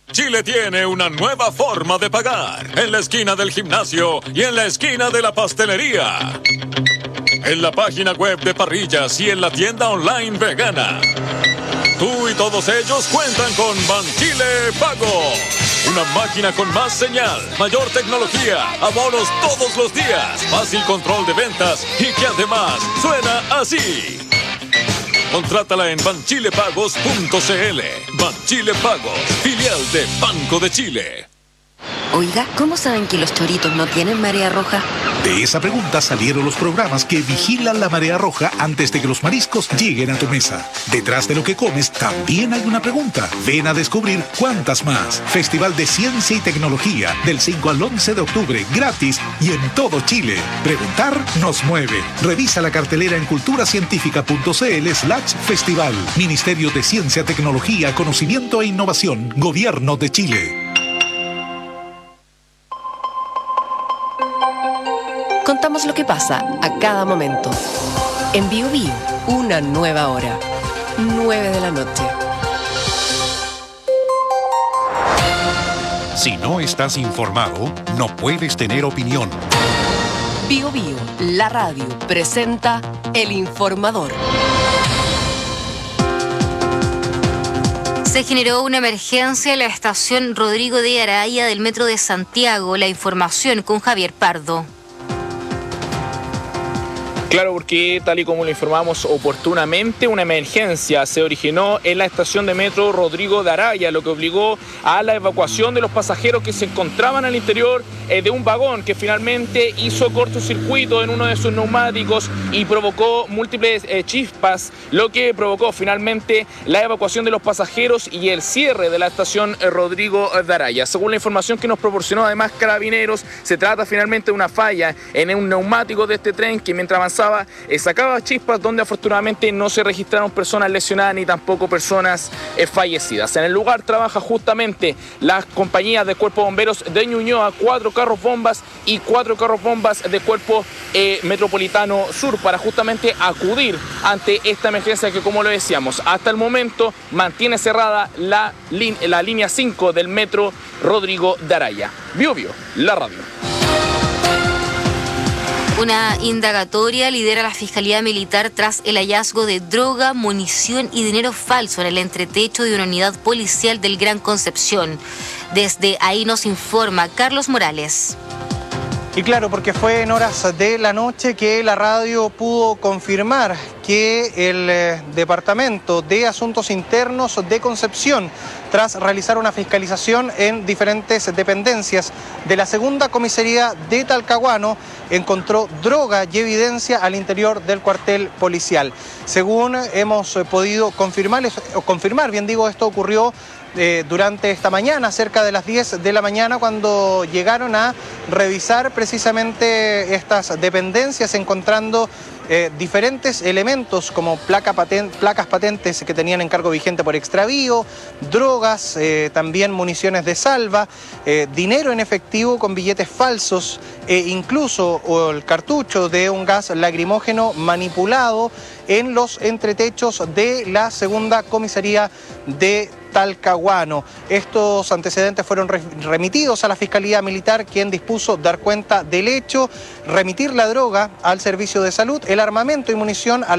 Chile tiene una nueva forma de pagar. En la esquina del gimnasio y en la esquina de la pastelería. En la página web de Parrillas y en la tienda online vegana. Tú y todos ellos cuentan con Banchile Pago. Una máquina con más señal, mayor tecnología, abonos todos los días, fácil control de ventas y que además suena así. Contrátala en banchilepagos.cl. Banchile Pagos, filial de Banco de Chile. Oiga, ¿cómo saben que los choritos no tienen marea roja? De esa pregunta salieron los programas que vigilan la marea roja antes de que los mariscos lleguen a tu mesa. Detrás de lo que comes también hay una pregunta. Ven a descubrir cuántas más. Festival de Ciencia y Tecnología del 5 al 11 de octubre, gratis y en todo Chile. Preguntar nos mueve. Revisa la cartelera en culturacientifica.cl/festival. Ministerio de Ciencia, Tecnología, Conocimiento e Innovación. Gobierno de Chile. Contamos lo que pasa a cada momento. En Bio Bio, una nueva hora. 9 de la noche. Si no estás informado, no puedes tener opinión. Bio Bio, la radio, presenta El Informador. Se generó una emergencia en la estación Rodrigo de Araya del Metro de Santiago. La información con Javier Pardo. Claro, porque tal y como lo informamos oportunamente, una emergencia se originó en la estación de metro Rodrigo de Araya, lo que obligó a la evacuación de los pasajeros que se encontraban al interior de un vagón que finalmente hizo cortocircuito en uno de sus neumáticos y provocó múltiples chispas, lo que provocó finalmente la evacuación de los pasajeros y el cierre de la estación Rodrigo de Araya. Según la información que nos proporcionó además Carabineros, se trata finalmente de una falla en un neumático de este tren que mientras avanzaba sacaba chispas, donde afortunadamente no se registraron personas lesionadas ni tampoco personas fallecidas. En el lugar trabaja justamente las compañías de Cuerpo de Bomberos de Ñuñoa, 4 carros bombas y 4 carros bombas de Cuerpo Metropolitano Sur para justamente acudir ante esta emergencia que, como lo decíamos, hasta el momento mantiene cerrada la línea 5 del metro Rodrigo de Araya. Bio Bio, la radio. Una indagatoria lidera la Fiscalía Militar tras el hallazgo de droga, munición y dinero falso en el entretecho de una unidad policial del Gran Concepción. Desde ahí nos informa Carlos Morales. Y claro, porque fue en horas de la noche que la radio pudo confirmar que el Departamento de Asuntos Internos de Concepción, tras realizar una fiscalización en diferentes dependencias de la segunda comisaría de Talcahuano, encontró droga y evidencia al interior del cuartel policial. Según hemos podido confirmar, esto ocurrió durante esta mañana, cerca de las 10 de la mañana, cuando llegaron a revisar precisamente estas dependencias, encontrando diferentes elementos como placas patentes que tenían encargo vigente por extravío, drogas, también municiones de salva, dinero en efectivo con billetes falsos e incluso el cartucho de un gas lacrimógeno manipulado en los entretechos de la segunda comisaría de Talcahuano. Estos antecedentes fueron remitidos a la Fiscalía Militar, quien dispuso dar cuenta del hecho, remitir la droga al Servicio de Salud, el armamento y munición al